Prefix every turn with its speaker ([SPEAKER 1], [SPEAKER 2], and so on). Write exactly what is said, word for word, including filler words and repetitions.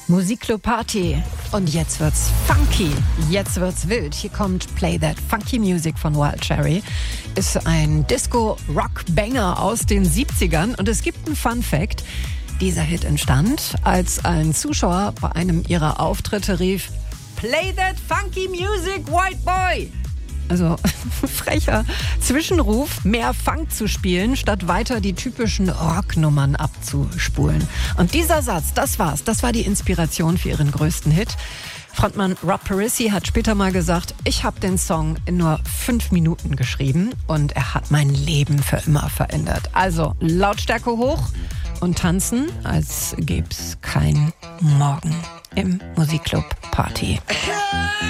[SPEAKER 1] Musikclub Party. Und jetzt wird's funky. Jetzt wird's wild. Hier kommt Play That Funky Music von Wild Cherry. Ist ein Disco-Rock-Banger aus den siebzigern. Und es gibt einen Fun-Fact. Dieser Hit entstand, als ein Zuschauer bei einem ihrer Auftritte rief: Play that funky music, white boy! Also frecher Zwischenruf, mehr Funk zu spielen, statt weiter die typischen Rocknummern abzuspulen. Und dieser Satz, das war's, das war die Inspiration für ihren größten Hit. Frontmann Rob Parisi hat später mal gesagt, ich habe den Song in nur fünf Minuten geschrieben und er hat mein Leben für immer verändert. Also Lautstärke hoch und tanzen, als gäb's kein Morgen im Musikclub Party.